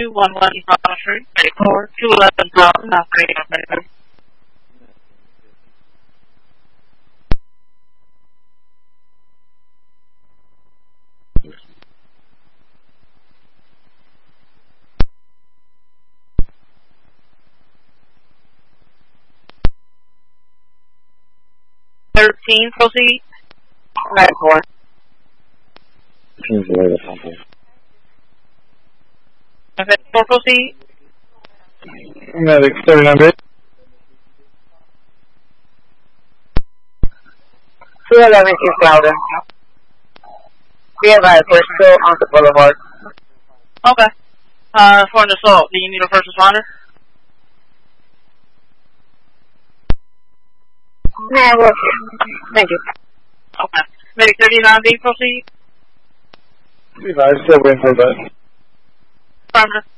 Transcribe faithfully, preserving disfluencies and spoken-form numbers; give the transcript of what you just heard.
two one one East Bottom Street, for two eleven thousand, not three operator. Thirteen, proceed. Nine four. Okay, four, proceed. Medic seven hundred. two eleven East Loudoun. Be advised, we're still on the boulevard. Okay. Uh, for an assault, do you need a first responder? Nah, we're okay. Thank you. Okay. Medic thirty-nine B, proceed. Be advised, still waiting for a bus. Affirmative.